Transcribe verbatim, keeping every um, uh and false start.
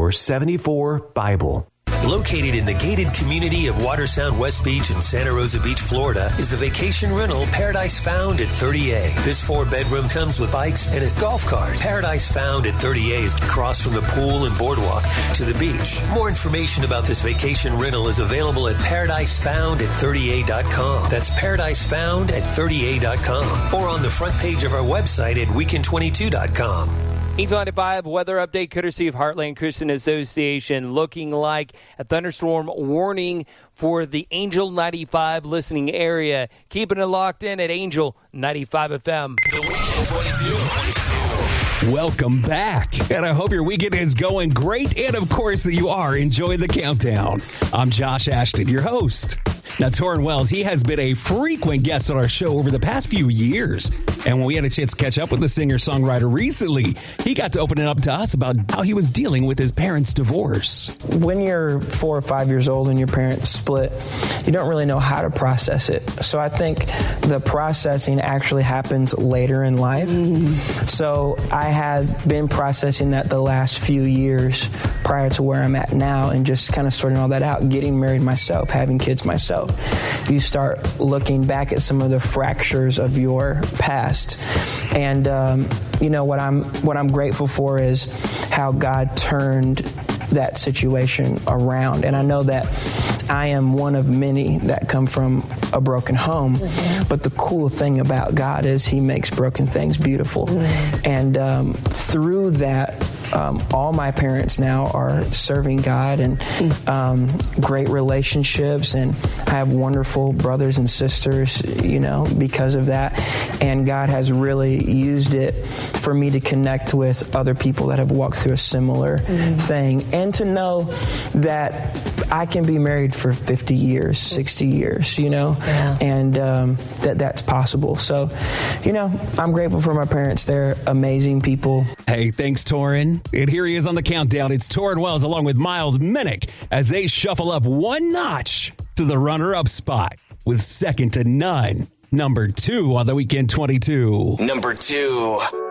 or seventy-four Bible. Located in the gated community of Watersound West Beach in Santa Rosa Beach, Florida, is the vacation rental Paradise Found at thirty A. This four-bedroom comes with bikes and a golf cart. Paradise Found at thirty A is across from the pool and boardwalk to the beach. More information about this vacation rental is available at paradise found at thirty a dot com. That's paradise found at thirty a dot com. Or on the front page of our website at weekend twenty-two dot com. Angel ninety-five weather update courtesy of Heartland Christian Association. Looking like a thunderstorm warning for the Angel ninety-five listening area. Keeping it locked in at Angel ninety-five F M. The Weekend twenty-two. Welcome back, and I hope your weekend is going great, and of course that you are enjoying the countdown. I'm Josh Ashton, your host. Now, Torrin Wells, he has been a frequent guest on our show over the past few years. And when we had a chance to catch up with the singer-songwriter recently, he got to open it up to us about how he was dealing with his parents' divorce. When you're four or five years old and your parents split, you don't really know how to process it. So I think the processing actually happens later in life. Mm-hmm. So I had been processing that the last few years prior to where I'm at now and just kind of sorting all that out, getting married myself, having kids myself. You start looking back at some of the fractures of your past. And, um, you know, what I'm what I'm grateful for is how God turned that situation around. And I know that I am one of many that come from a broken home. Mm-hmm. But the cool thing about God is he makes broken things beautiful. Mm-hmm. And um, through that, Um, all my parents now are serving God and um, great relationships, and I have wonderful brothers and sisters, you know, because of that. And God has really used it for me to connect with other people that have walked through a similar mm-hmm. thing, and to know that I can be married for fifty years, sixty years, you know, yeah. and um, that that's possible. So, you know, I'm grateful for my parents. They're amazing people. Hey, thanks, Torrin. And here he is on the countdown. It's Torrin Wells along with Miles Minnick as they shuffle up one notch to the runner-up spot with second to none. Number two on the Weekend twenty-two. Number two.